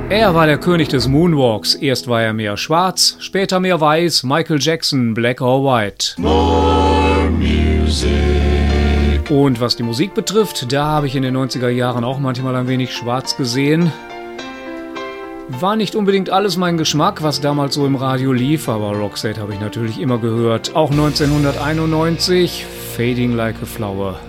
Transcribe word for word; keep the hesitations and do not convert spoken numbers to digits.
Er war der König des Moonwalks. Erst war er mehr schwarz, später mehr weiß. Michael Jackson, Black or White. More music. Und was die Musik betrifft, da habe ich in den neunziger Jahren auch manchmal ein wenig schwarz gesehen. War nicht unbedingt alles mein Geschmack, was damals so im Radio lief, aber Roxette habe ich natürlich immer gehört. Auch neunzehnhunderteinundneunzig, Fading Like a Flower.